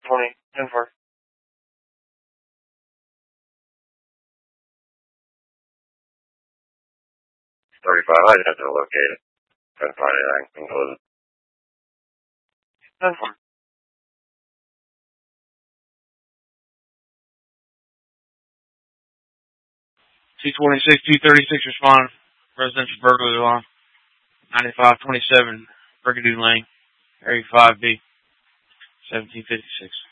20, 10-4. 35, I just have to locate it. Couldn't find anything. Can close it. 10-4. 226, 236 responded. Residential burglary alarm. 9527 Brigadoon Lane, Area 5B, 1756.